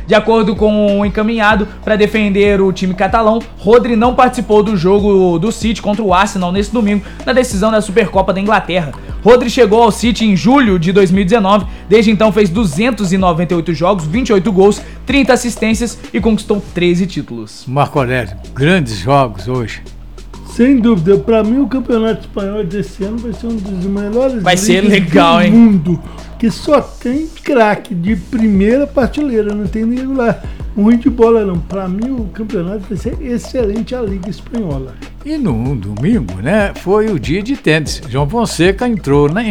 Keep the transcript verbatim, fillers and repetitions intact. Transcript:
De acordo com o encaminhado para defender o time catalão, Rodri não participou do jogo do City contra o Arsenal nesse domingo, na decisão da Supercopa da Inglaterra. Rodri chegou ao City em julho de dois mil e dezenove, desde então fez duzentos e noventa e oito jogos, vinte e oito gols, trinta assistências e conquistou treze títulos. Marco Aurélio, grandes jogos hoje. Sem dúvida, para mim o Campeonato Espanhol desse ano vai ser um dos melhores vai ser ligas legal, do hein? mundo, que só tem craque de primeira prateleira, não tem ninguém lá ruim de bola não. Para mim o campeonato vai ser excelente, a Liga Espanhola. E no domingo, né, foi o dia de tênis. João Fonseca entrou, né,